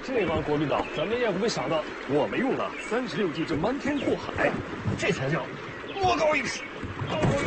这帮国民党怎么也不会想到，我们用了36计这瞒天过海，这才叫魔高一尺，道高